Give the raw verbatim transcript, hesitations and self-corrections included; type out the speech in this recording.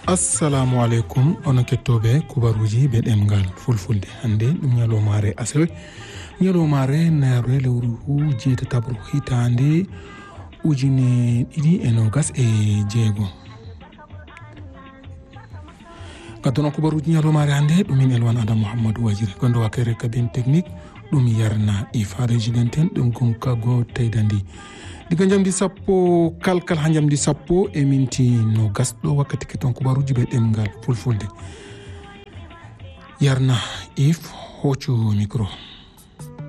assalamu alaikum ono kettobe kubaruji be demgal fulfulde hande dum nyalomare asawe nyalomare nare lewru jeeta tabru hitande ujine idi enogas e jeego kadono kubaruji nyalomare hande dum min elwan adam muhammadu wajiri gondo wakere kabin technique dum yarna ifare jidenten dum gonka go taydandi diga jamdi sappo kalkal ha jamdi sappo e minti no gasdo wakkati keton kubaruji be demgal fulfulde yarna if hocu micro